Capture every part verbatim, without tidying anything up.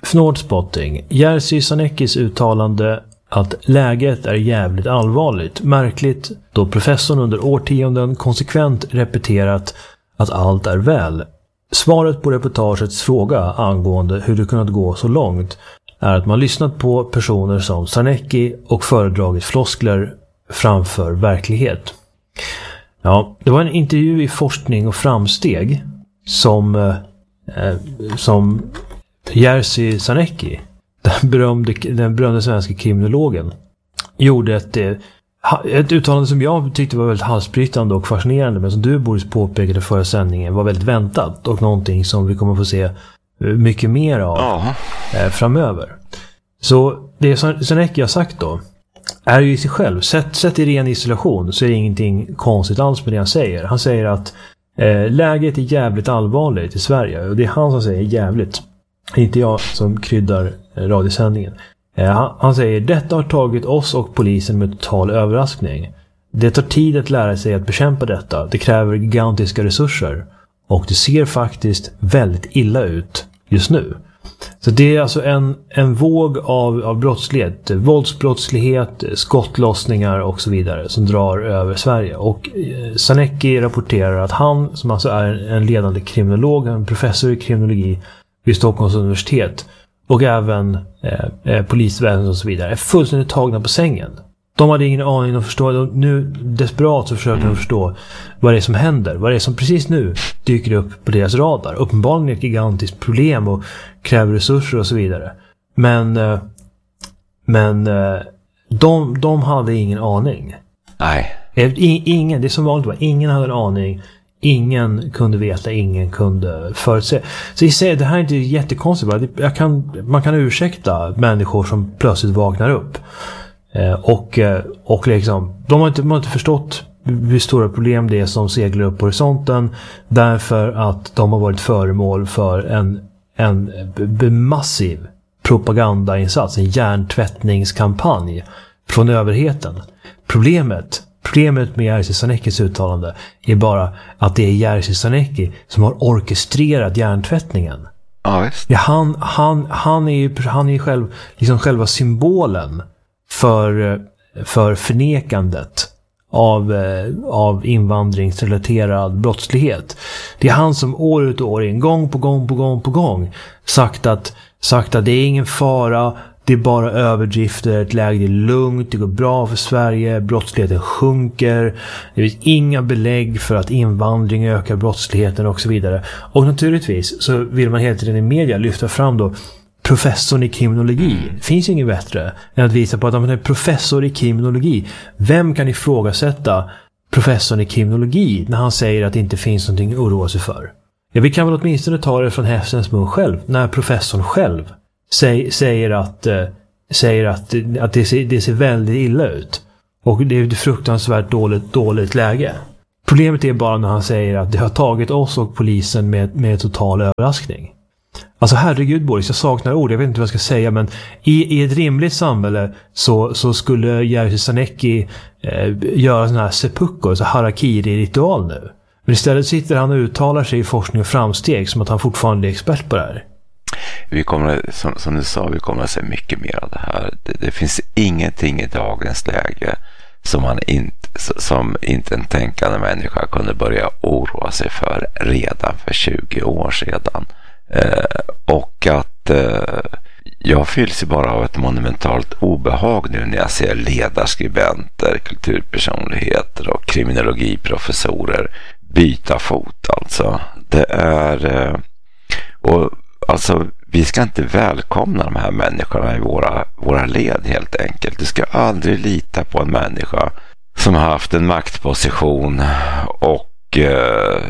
Fnordspotting. Jerzy Sarneckis uttalande att läget är jävligt allvarligt. Märkligt då professorn under årtionden konsekvent repeterat att allt är väl. Svaret på reportagets fråga angående hur det kunnat gå så långt är att man lyssnat på personer som Sarnecki och föredragit floskler framför verklighet. Ja, det var en intervju i Forskning och framsteg som, eh, som Jerzy Sarnecki, den berömde, den berömde svenska kriminologen, gjorde ett, ett uttalande som jag tyckte var väldigt halsbrytande och fascinerande, men som du, Boris, påpekade förra sändningen var väldigt väntat och någonting som vi kommer få se mycket mer av ja. eh, framöver. Så det Sarnecki har sagt då är ju i sig själv, sett, sett i ren isolation så är det ingenting konstigt alls med det han säger. Han säger att eh, läget är jävligt allvarligt i Sverige, och det är han som säger jävligt, inte jag som kryddar eh, radiosändningen. Eh, han, han säger, detta har tagit oss och polisen med total överraskning. Det tar tid att lära sig att bekämpa detta. Det kräver gigantiska resurser. Och det ser faktiskt väldigt illa ut just nu. Så det är alltså en, en våg av, av brottslighet, våldsbrottslighet, skottlossningar och så vidare som drar över Sverige. Och eh, Sarnecki rapporterar att han, som alltså är en ledande kriminolog, en professor i kriminologi vid Stockholms universitet och även eh, eh, polisväsendet och så vidare, är fullständigt tagna på sängen. De hade ingen aning att förstå. Nu desperat så försöker de förstå vad det är som händer. Vad det är som precis nu dyker upp på deras radar. Uppenbarligen ett gigantiskt problem och kräver resurser och så vidare. Men, men de, de hade ingen aning. Nej. Ingen, det är som vanligt var. Ingen hade en aning. Ingen kunde veta, ingen kunde förutse. Så i sig, det här är inte jättekonstigt. Jag kan, man kan ursäkta människor som plötsligt vaknar upp. Och, och liksom, de har, inte, de har inte förstått hur stora problem det är som seglar upp på horisonten, därför att de har varit föremål för en, en massiv propagandainsats, en hjärntvättningskampanj från överheten. Problemet, problemet med Jerzy Sarneckis uttalande är bara att det är Jerzy Sarnecki som har orkestrerat hjärntvättningen. Ja, visst. Ja, han, han, han är ju han är själv, liksom själva symbolen för, för förnekandet av, av invandringsrelaterad brottslighet. Det är han som år ut och år in, gång på gång på gång på gång sagt att, sagt att det är ingen fara, det är bara överdrifter, ett läge är lugnt, det går bra för Sverige, brottsligheten sjunker, det finns inga belägg för att invandring ökar brottsligheten och så vidare. Och naturligtvis så vill man hela tiden i media lyfta fram då professorn i kriminologi. Det finns inget bättre än att visa på att han är professor i kriminologi. Vem kan ifrågasätta professorn i kriminologi när han säger att det inte finns någonting att oroa sig för? Ja, vi kan väl åtminstone ta det från hästens mun själv, när professorn själv säg, säger att, äh, säger att, att det, ser, det ser väldigt illa ut. Och det är ett fruktansvärt dåligt, dåligt läge. Problemet är bara när han säger att det har tagit oss och polisen med, med total överraskning. Alltså herregud Boris, jag saknar ord, jag vet inte vad jag ska säga, men i, i ett rimligt samhälle så, så skulle Jerzy Sarnecki eh, göra sån här seppuku, så harakiri-ritual nu. Men istället sitter han och uttalar sig i Forskning och framsteg som att han fortfarande är expert på det här. Vi kommer, som, som du sa, vi kommer att se mycket mer av det här. Det, det finns ingenting i dagens läge som, man inte, som inte en tänkande människa kunde börja oroa sig för redan för tjugo år sedan. Eh, och att eh, jag fylls ju bara av ett monumentalt obehag nu när jag ser ledarskribenter, kulturpersonligheter och kriminologiprofessorer byta fot. Alltså det är eh, och alltså vi ska inte välkomna de här människorna i våra, våra led helt enkelt. Du ska aldrig lita på en människa som har haft en maktposition och eh,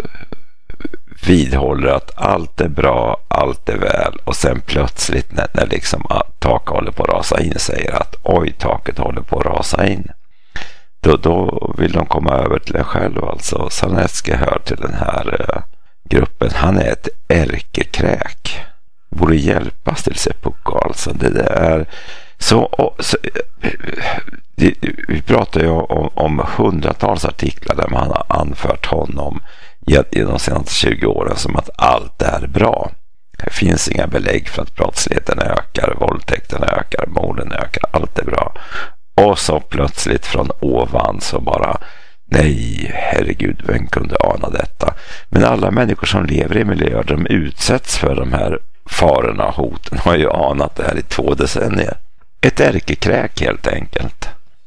vidhåller att allt är bra, allt är väl, och sen plötsligt när, när liksom taket håller på att rasa in säger att oj, taket håller på att rasa in. Då, då vill de komma över till en själv. Alltså Sarnecki hör till den här uh, gruppen. Han är ett ärkekräk. Borde hjälpas till seppuku alltså. Det, det är så, och, så det, vi pratar ju om, om hundratals artiklar där man har anfört honom i de senaste tjugo åren som att allt är bra. Det finns inga belägg för att brottsligheten ökar, våldtäkten ökar, morden ökar, allt är bra. Och så plötsligt från ovan så bara, nej, herregud, vem kunde ana detta? Men alla människor som lever i miljöer, de utsätts för de här farorna och hoten, har ju anat det här i två decennier. Ett ärkekräk helt enkelt.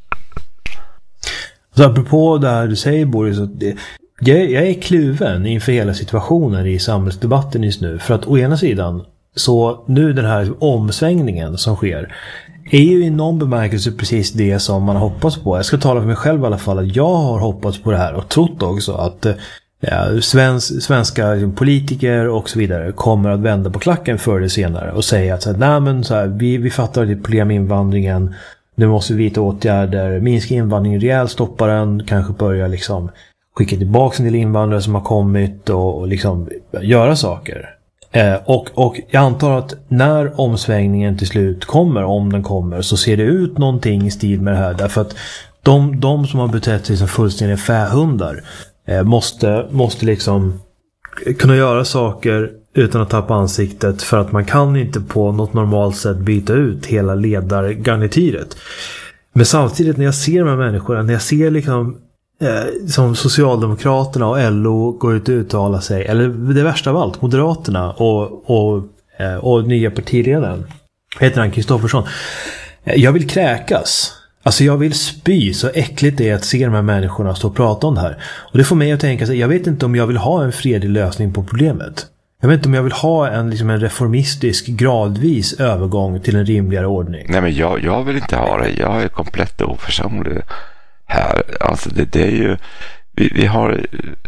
Så apropå det här du säger, Boris, att det, jag, jag är kluven inför hela situationen i samhällsdebatten just nu. För att å ena sidan, så nu den här omsvängningen som sker är ju i någon bemärkelse precis det som man har hoppats på. Jag ska tala för mig själv i alla fall, att jag har hoppats på det här och trott också att ja, svensk, svenska politiker och så vidare kommer att vända på klacken förr eller senare och säga att så här, nej, men så här, vi, vi fattar det problem med invandringen, nu måste vi vidta åtgärder, minska invandringen rejält, stoppa den, kanske börja liksom skicka tillbaka en del invandrare som har kommit och, och liksom göra saker. Eh, och, och jag antar att när omsvängningen till slut kommer, om den kommer, så ser det ut någonting i stil med det här. Därför att de, de som har betett sig som fullständiga fähundar eh, måste, måste liksom kunna göra saker utan att tappa ansiktet, för att man kan inte på något normalt sätt byta ut hela ledargarnityret. Men samtidigt när jag ser de här människorna, när jag ser liksom eh, som Socialdemokraterna och L O går ut och uttalar sig, eller det värsta av allt, Moderaterna och, och, eh, och nya partiledaren, heter han Kristoffersson. Eh, jag vill kräkas. Alltså jag vill spy, så äckligt det är att se de här människorna stå och prata om det här. Och det får mig att tänka sig, jag vet inte om jag vill ha en fredlig lösning på problemet. Jag vet inte om jag vill ha en, liksom en reformistisk, gradvis övergång till en rimligare ordning. Nej, men jag, jag vill inte ha det. Jag är komplett oförsonlig här. Alltså det, det är ju... Vi, vi har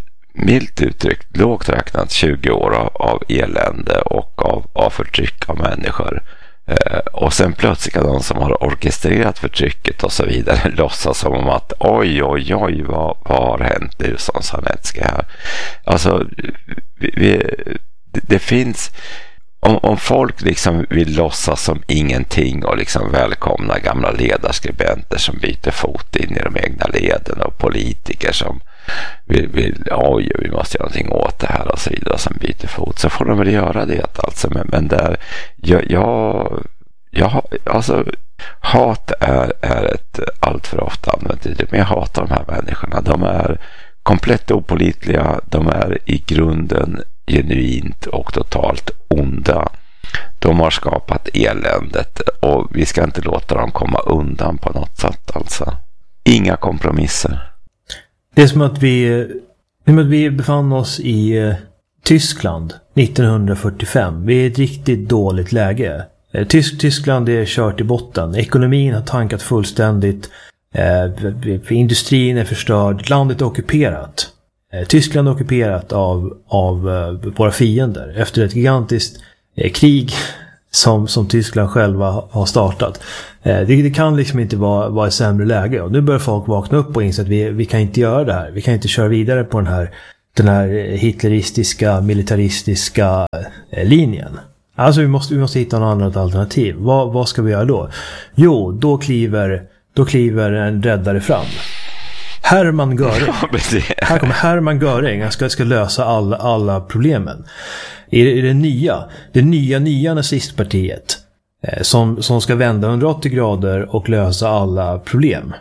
milt uttryckt, lågt räknat tjugo år av, av elände och av, av förtryck av människor. Eh, och sen plötsligt de som har orkestrerat förtrycket och så vidare låtsas som om att oj, oj, oj, vad, vad har hänt nu som Sarnecki här? Alltså, vi... vi det finns, om, om folk liksom vill låtsas som ingenting och liksom välkomna gamla ledarskribenter som byter fot in i de egna leden och politiker som vill, vill oj, vi måste göra någonting åt det här och så vidare, som byter fot, så får de väl göra det alltså. Men, men där, jag, jag, jag alltså hat är, är ett allt för ofta använt uttryck, men jag hatar de här människorna. De är komplett opålitliga, de är i grunden genuint och totalt onda. De har skapat eländet och vi ska inte låta dem komma undan på något sätt alltså. Inga kompromisser. Det är som att vi, det är som att vi befann oss i Tyskland nittonhundrafyrtiofem. Vi är i ett riktigt dåligt läge. Tysk, Tyskland är kört i botten. Ekonomin har tankat fullständigt. Eh, industrin är förstörd. Landet är ockuperat. Eh, Tyskland är ockuperat av, av eh, våra fiender efter ett gigantiskt eh, krig som, som Tyskland själva har startat. Eh, det, det kan liksom inte vara, vara ett sämre läge. Och nu börjar folk vakna upp och inse att vi, vi kan inte göra det här. Vi kan inte köra vidare på den här, den här hitleristiska, militaristiska eh, linjen. Alltså vi måste, vi måste hitta något annat alternativ. Vad, vad ska vi göra då? Jo, då kliver, då kliver en räddare fram. Hermann Göring. Här kommer Hermann Göring. Han ska, ska lösa alla, alla problemen. I, i det nya, det nya, nya nazistpartiet eh, som, som ska vända hundraåttio grader och lösa alla problem.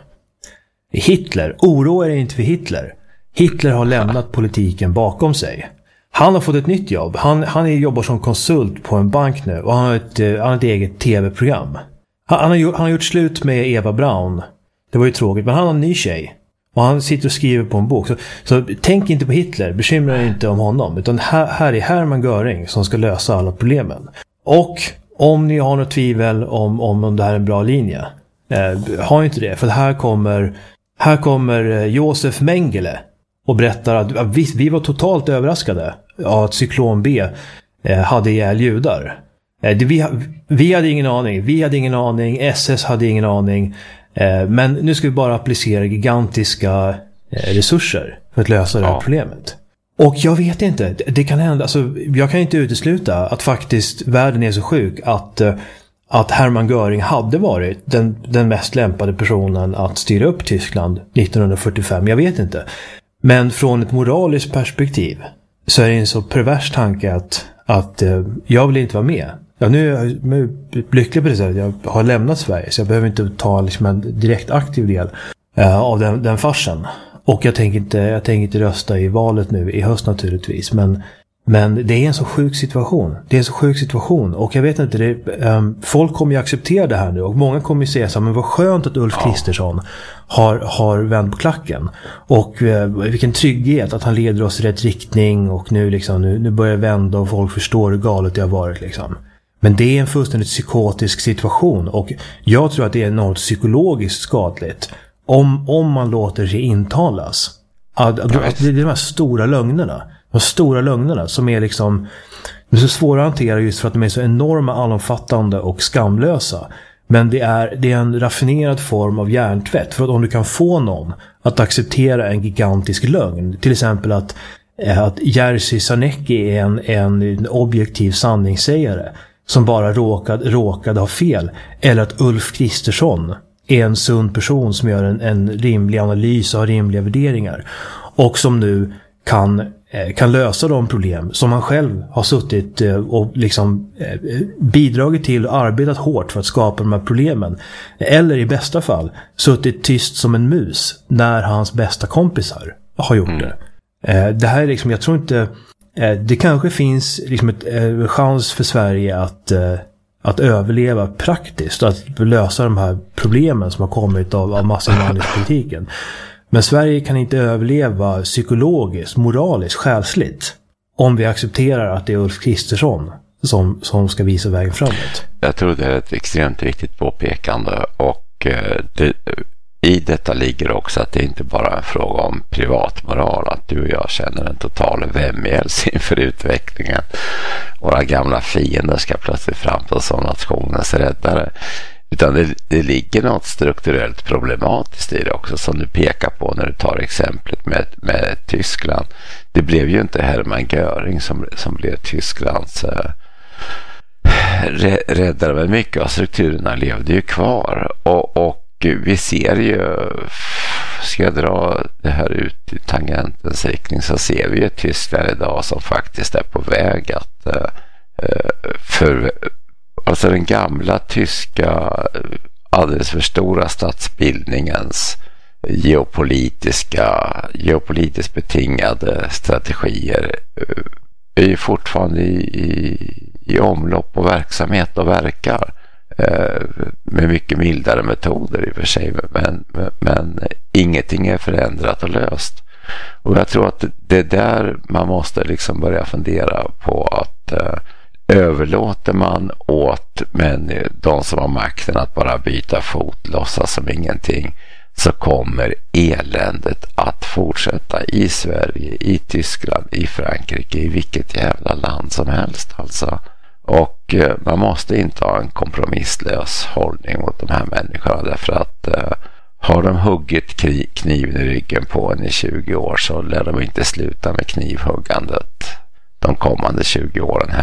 Hitler, oroa er inte för Hitler. Hitler har lämnat politiken bakom sig. Han har fått ett nytt jobb. Han, han jobbar som konsult på en bank nu. Och han har ett, han har ett eget tv-program. Han, han, har gjort, han har gjort slut med Eva Braun. Det var ju tråkigt. Men han har en ny tjej. Och han sitter och skriver på en bok. Så, så tänk inte på Hitler. Bekymra er inte om honom. Utan här, här är Hermann Göring som ska lösa alla problemen. Och om ni har något tvivel om, om, om det här är en bra linje. Eh, ha inte det. För här kommer, här kommer Josef Mengele. Och berättar att ja, vi, vi var totalt överraskade av att Cyklon B eh, hade ihjäl judar. Eh, det, vi, vi hade ingen aning. Vi hade ingen aning. S S hade ingen aning. Eh, men nu ska vi bara applicera gigantiska eh, resurser för att lösa det här ja. problemet. Och jag vet inte. Det, det kan hända. Alltså, jag kan inte utesluta att faktiskt världen är så sjuk att, eh, att Hermann Göring hade varit den, den mest lämpade personen att styra upp Tyskland nittonhundrafyrtiofem. Jag vet inte. Men från ett moraliskt perspektiv så är det en så pervers tanke att, att eh, jag vill inte vara med. Ja, nu är jag, nu är jag lycklig på det sättet. Jag har lämnat Sverige, så jag behöver inte ta liksom en direkt aktiv del eh, av den, den farsen. Och jag tänker, inte, jag tänker inte rösta i valet nu i höst naturligtvis. Men, men det är en så sjuk situation. Det är en så sjuk situation. Och jag vet inte, det, um, folk kommer ju acceptera det här nu. Och många kommer ju säga så här, men vad skönt att Ulf Kristersson har, har vänt på klacken. Och uh, vilken trygghet att han leder oss i rätt riktning. Och nu, liksom, nu, nu börjar vända och folk förstår hur galet det har varit. Liksom. Men det är en fullständigt psykotisk situation. Och jag tror att det är något psykologiskt skadligt. Om, om man låter sig intalas. Att, att, att det är de här stora lögnerna. De stora lögnerna som är liksom, de är så svåra att hantera just för att de är så enorma, allomfattande och skamlösa. Men det är, det är en raffinerad form av hjärntvätt. För att om du kan få någon att acceptera en gigantisk lögn. Till exempel att, att Jerzy Sarnecki är en, en objektiv sanningssägare som bara råkade, råkade ha fel. Eller att Ulf Kristersson är en sund person som gör en, en rimlig analys och har rimliga värderingar. Och som nu kan, kan lösa de problem som han själv har suttit och liksom bidragit till och arbetat hårt för att skapa de här problemen. Eller i bästa fall suttit tyst som en mus när hans bästa kompisar har gjort det. Mm. Det här är liksom, jag tror inte, det kanske finns liksom ett, en chans för Sverige att att överleva praktiskt, att lösa de här problemen som har kommit av, av massinvandringspolitiken. Men Sverige kan inte överleva psykologiskt, moraliskt, själsligt om vi accepterar att det är Ulf Kristersson som, som ska visa vägen framåt. Jag tror det är ett extremt viktigt påpekande, och det, i detta ligger också att det inte bara är en fråga om privatmoral, att du och jag känner en total vämjelse inför utvecklingen. Våra gamla fiender ska plötsligt framstå som nationens räddare. Utan det, det ligger något strukturellt problematiskt i det också, som du pekar på när du tar exemplet med, med Tyskland. Det blev ju inte Hermann Göring som, som blev Tysklands äh, räddare, men mycket av strukturerna levde ju kvar. Och, och vi ser ju, ska jag dra det här ut i tangentens riktning, så ser vi ju Tyskland idag som faktiskt är på väg att äh, för alltså den gamla tyska alldeles för stora statsbildningens geopolitiska geopolitiskt betingade strategier är ju fortfarande i, i, i omlopp och verksamhet och verkar eh, med mycket mildare metoder i och för sig, men, men, men ingenting är förändrat och löst. Och jag tror att det är där man måste liksom börja fundera på att eh, överlåter man åt men de som har makten att bara byta fot, låtsas som ingenting, så kommer eländet att fortsätta i Sverige, i Tyskland, i Frankrike, i vilket jävla land som helst alltså. Och eh, man måste inte ha en kompromisslös hållning mot de här människorna, därför att eh, har de huggit kniven i ryggen på en i tjugo år, så lär de inte sluta med knivhuggandet de kommande tjugo åren här.